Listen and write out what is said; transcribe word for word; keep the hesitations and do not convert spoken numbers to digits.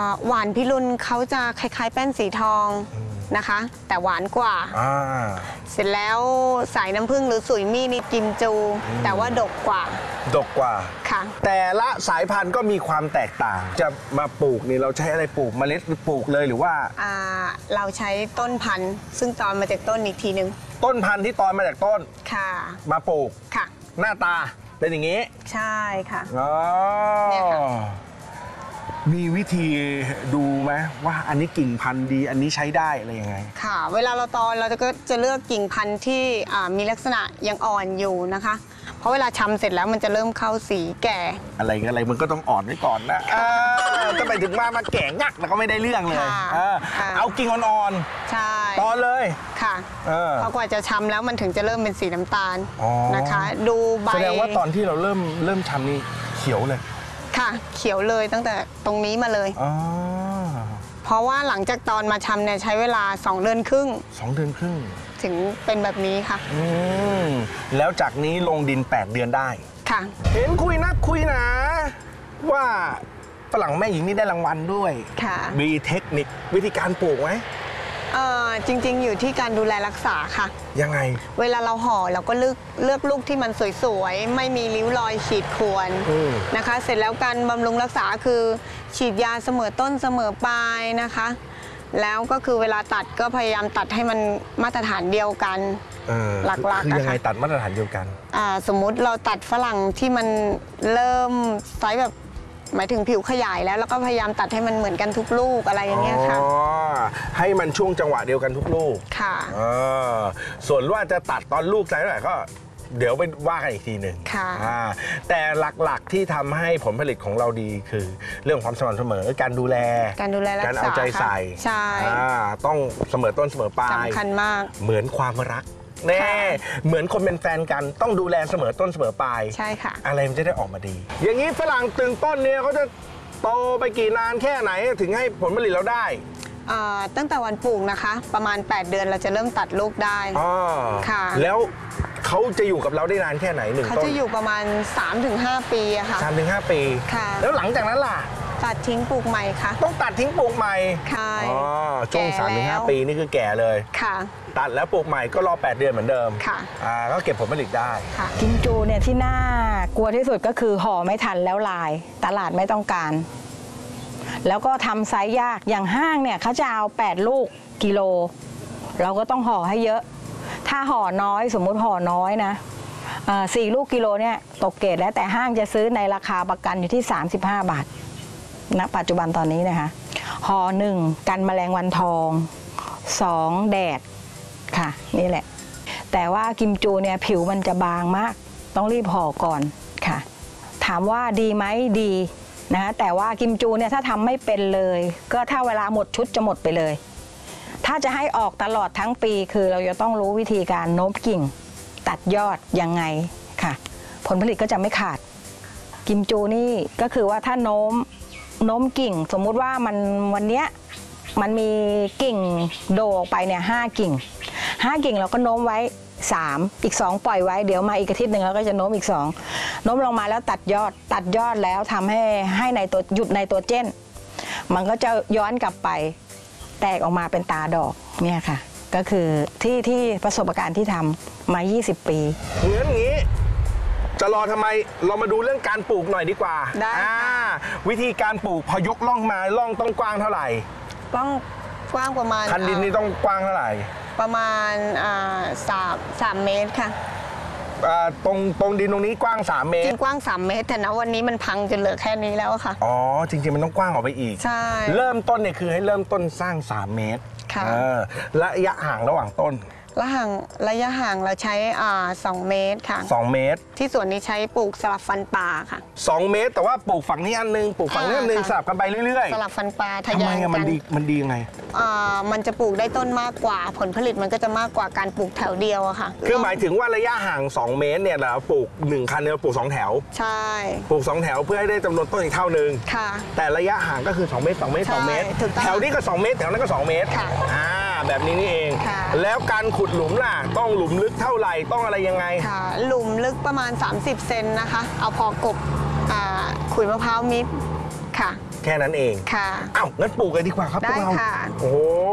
หวานพิรุณเขาจะคล้ายๆแป้นสีทองนะคะแต่หวานกว่าเสร็จแล้วสายน้ำผึ้งหรือสุยมี่นี่กิมจูแต่ว่าดกกว่าดกกว่าค่ะแต่ละสายพันธุ์ก็มีความแตกต่างจะมาปลูกนี่เราใช้อะไรปลูกเมล็ดหรือปลูกเลยหรือว่าเราใช้ต้นพันธุ์ซึ่งตอนมาจากต้นอีกทีนึงต้นพันธุ์ที่ตอนมาจากต้นค่ะมาปลูกค่ะหน้าตาเป็นอย่างนี้ใช่ค่ะอ๋อมีวิธีดูไหมว่าอันนี้กิ่งพันธุ์ดีอันนี้ใช้ได้อะไรยังไงค่ะเวลาเราตอนเราก็จะเลือกกิ่งพันธุ์ที่มีลักษณะยังอ่อนอยู่นะคะเพราะเวลาชำเสร็จแล้วมันจะเริ่มเข้าสีแก่อะไรอะไรมันก็ต้องอ่อนไว้ก่อนนะจะไปถึงมามาแก่งักแล้วก็ไม่ได้เรื่องเลยเอากิ่งอ่อนๆใช่ตอนเลยค่ะพอกว่าจะชำแล้วมันถึงจะเริ่มเป็นสีน้ำตาลนะคะดูใบแสดงว่าตอนที่เราเริ่มเริ่มชำนี่เขียวเลยค่ะเขียวเลยตั้งแต่ตรงนี้มาเลยเพราะว่าหลังจากตอนมาชำเนี่ยใช้เวลาสองเดือนครึ่งสองเดือนครึ่งถึงเป็นแบบนี้ค่ะอืมแล้วจากนี้ลงดินแปดเดือนได้ค่ะเห็นคุยนักคุยหนาว่าฝรั่งแม่หญิงนี่ได้รางวัลด้วยค่ะมีเทคนิควิธีการปลูกไหมเออจริงๆอยู่ที่การดูแลรักษาค่ะยังไงเวลาเราห่อเราก็เลือกเลือกลูกที่มันสวยๆไม่มีริ้วรอยขีดข่วนนะคะเสร็จแล้วการบำรุงรักษาคือฉีดยาเสมอต้นเสมอปลายนะคะแล้วก็คือเวลาตัดก็พยายามตัดให้มันมาตรฐานเดียวกันหลักๆคือยังไงตัดมาตรฐานเดียวกันสมมุติเราตัดฝรั่งที่มันเริ่มไซส์แบบหมายถึงผิวขยายแล้วแล้วก็พยายามตัดให้มันเหมือนกันทุกลูกอะไรอย่างเงี้ยค่ะให้มันช่วงจังหวะเดียวกันทุกลูกค่ะส่วนว่าจะตัดตอนลูกไซส์เท่าไหร่ก็เดี๋ยวไปว่ากันอีกทีหนึ่งค่ะแต่หลักๆที่ทำให้ผลผลิตของเราดีคือเรื่องความสม่ำเสมอการดูแลการดูแลรักษาการเอาใจใส่ใช่ต้องเสมอต้นเสมอปลายสำคัญมากเหมือนความรักแน่เหมือนคนเป็นแฟนกันต้องดูแลเสมอต้นเสมอปลายใช่ค่ะอะไรมันจะได้ออกมาดีอย่างนี้ฝรั่งตึงต้นเนี่ยเขาจะโตไปกี่นานแค่ไหนถึงให้ผลผลิตเราได้ตั้งแต่วันปลูกนะคะประมาณแปดเดือนเราจะเริ่มตัดลูกได้ค่ะแล้วเขาจะอยู่กับเราได้นานแค่ไหนหนึ่งต้นเขาจะอยู่ประมาณ สามถึงห้า ปีอะค่ะสามถึงห้า ปีค่ะแล้วหลังจากนั้นล่ะตัดทิ้งปลูกใหม่ค่ะต้องตัดทิ้งปลูกใหม่ค่ะอ๋อช่วง สามถึงห้า ปีนี่คือแก่เลยค่ะตัดแล้วปลูกใหม่ก็รอแปดเดือนเหมือนเดิมค่ะอ่าก็เก็บผลผลิตได้ค่ะกิมจูเนี่ยที่น่ากลัวที่สุดก็คือห่อไม่ทันแล้วลายตลาดไม่ต้องการแล้วก็ทำไซส์ยากอย่างห้างเนี่ยเขาจะเอาแปดลูกกิโลเราก็ต้องห่อให้เยอะถ้าห่อน้อยสมมุติห่อน้อยนะสี่ลูกกิโลเนี่ยตกเกรดแล้วแต่ห้างจะซื้อในราคาประกันอยู่ที่สามสิบห้าบาทณปัจจุบันตอนนี้นะคะห่อหนึ่งกันแมลงวันทองสองแดดค่ะนี่แหละแต่ว่ากิมจูเนี่ยผิวมันจะบางมากต้องรีบห่อก่อนค่ะถามว่าดีไหมดีนะแต่ว่ากิมจูเนี่ยถ้าทำไม่เป็นเลยก็ถ้าเวลาหมดชุดจะหมดไปเลยถ้าจะให้ออกตลอดทั้งปีคือเราจะต้องรู้วิธีการโน้มกิ่งตัดยอดยังไงค่ะผลผลิตก็จะไม่ขาดกิมจูนี่ก็คือว่าถ้าโน้มโน้มกิ่งสมมุติว่ามันวันเนี้ยมันมีกิ่งโดออกไปเนี่ยห้ากิ่งห้ากิ่งเราก็โน้มไว้สามอีกสองปล่อยไว้เดี๋ยวมาอีกอาทิตย์หนึ่งเราก็จะโน้มอีกสองโน้มลงมาแล้วตัดยอดตัดยอดแล้วทำให้ให้ในตัวหยุดในตัวเจนมันก็จะย้อนกลับไปแตกออกมาเป็นตาดอกเนี่ยค่ะก็คือที่ที่ประสบการณ์ที่ทำมายี่สิบปีเหมือนงี้จะรอทำไมเรามาดูเรื่องการปลูกหน่อยดีกว่าได้วิธีการปลูกพอยกล่องมาล่องต้องกว้างเท่าไหร่ต้องกว้างประมาณคันดินนี่ต้องกว้างเท่าไหร่ประมาณสามสามเมตรค่ะตรงตรงดินตรงนี้กว้างสามเมตรจริงกว้างสามเมตรแต่นะวันนี้มันพังจนเหลือแค่นี้แล้วค่ะอ๋อจริงๆมันต้องกว้างออกไปอีกใช่เริ่มต้นเนี่ยคือให้เริ่มต้นสร้างสามเมตรค่ะระยะห่างระหว่างต้นระห่างระยะห่างเราใช้อ่าสองเมตรค่ะสองเมตรที่ส่วนนี้ใช้ปลูกสลับฟันปลาค่ะสองเมตรแต่ว่าปลูกฝั่งนี้อันนึงปลูกฝั่งนี้อันนึงสลับกันไปเรื่อยๆสลับฟันปลาทะยานกันทำไมมันดีมันดียังไงอ่ามันจะปลูกได้ต้นมากกว่าผลผลิตมันก็จะมากกว่าการปลูกแถวเดียวอะค่ะคือหมายถึงว่าระยะห่างสองเมตรเนี่ยเราปลูกหนึ่งคันเนี่ยปลูกสองแถวใช่ปลูกสองแถวเพื่อให้ได้จำนวนต้นอีกเท่านึงค่ะแต่ระยะห่างก็คือสองเมตรสองเมตรสองเมตรแถวนี้ก็สองเมตรแถวนั้นก็สองเมตรค่ะอ่าแบบนี้นี่เองแล้วการขุดหลุมล่ะต้องหลุมลึกเท่าไหร่ต้องอะไรยังไงค่ะหลุมลึกประมาณสามสิบเซนนะคะเอาพอกบขุยมะพร้าวมิตรค่ะแค่นั้นเองค่ะอ้าวงั้นปลูกเลยดีกว่าครับพวกเราได้ค่ะโอ้โห